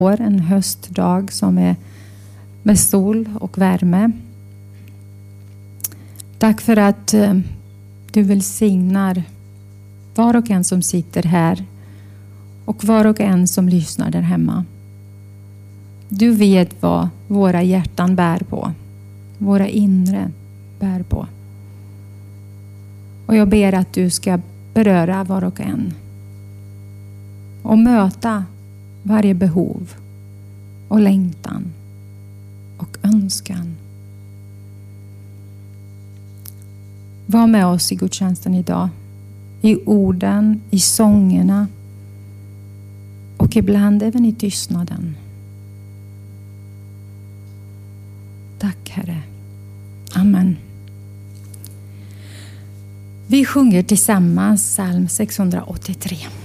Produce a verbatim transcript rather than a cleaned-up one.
En höstdag som är med sol och värme. Tack för att eh, du välsignar var och en som sitter här och var och en som lyssnar där hemma. Du vet vad våra hjärtan bär på, våra inre bär på. Och jag ber att du ska beröra var och en och möta varje behov och längtan och önskan. Var med oss i gudstjänsten idag. I orden, i sångerna och ibland även i tystnaden. Tack Herre. Amen. Vi sjunger tillsammans psalm sexhundraåttiotre.